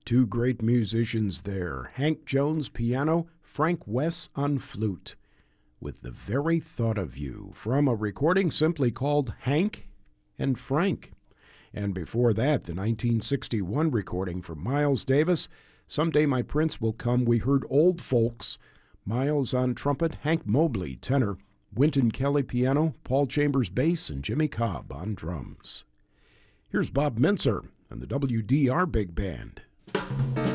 Two great musicians there, Hank Jones piano, Frank Wess on flute. With the very thought of you, from a recording simply called Hank and Frank. And before that, the 1961 recording from Miles Davis, Someday My Prince Will Come, we heard Old Folks, Miles on trumpet, Hank Mobley tenor, Wynton Kelly piano, Paul Chambers bass, and Jimmy Cobb on drums. Here's Bob Mintzer and the WDR Big Band.